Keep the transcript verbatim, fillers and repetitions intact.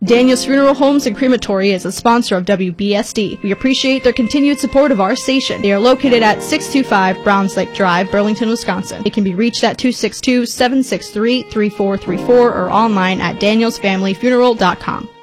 Daniels Funeral Homes and Crematory is a sponsor of W B S D. We appreciate their continued support of our station. They are located at six two five Browns Lake Drive, Burlington, Wisconsin. They can be reached at two six two, seven six three, three four three four or online at daniels family funeral dot com.